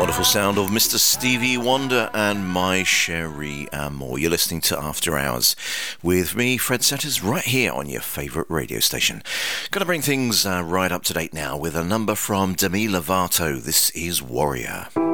Wonderful sound of Mr. Stevie Wonder and My Cherie Amour. You're listening to After Hours with me, Fred Setters, right here on your favourite radio station. Going to bring things right up to date now with a number from Demi Lovato. This is Warrior.